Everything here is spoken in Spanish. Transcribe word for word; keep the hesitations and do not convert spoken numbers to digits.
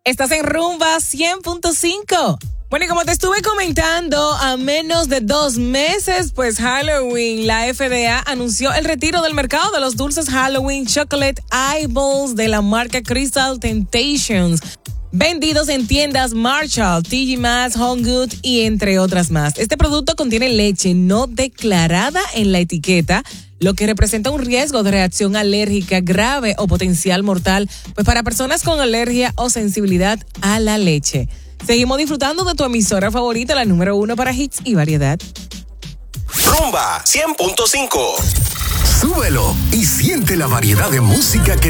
Estás en Rumba cien punto cinco. Bueno, y como te estuve comentando, a menos de dos meses, pues Halloween, la F D A anunció el retiro del mercado de los dulces Halloween Chocolate Eyeballs de la marca Crystal Temptations, vendidos en tiendas Marshall, T J Maxx, Home Goods y entre otras más. Este producto contiene leche no declarada en la etiqueta, lo que representa un riesgo de reacción alérgica grave o potencial mortal, pues para personas con alergia o sensibilidad a la leche. Seguimos disfrutando de tu emisora favorita, la número uno para hits y variedad. Rumba cien punto cinco. Súbelo y siente la variedad de música que